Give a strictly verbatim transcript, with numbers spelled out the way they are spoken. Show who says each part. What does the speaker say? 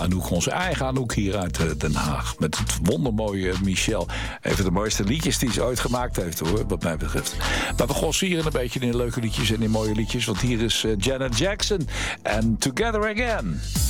Speaker 1: Anouk, onze eigen Anouk hier uit uh, Den Haag. Met het wondermooie Michel. Een van de mooiste liedjes die ze ooit gemaakt heeft, hoor, wat mij betreft. Maar we grossieren een beetje in leuke liedjes en in mooie liedjes. Want hier is uh, Janet Jackson en Together Again.